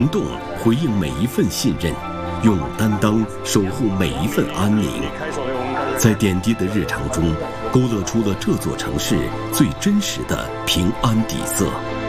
行动回应每一份信任，用担当守护每一份安宁。在点滴的日常中，勾勒出了这座城市最真实的平安底色。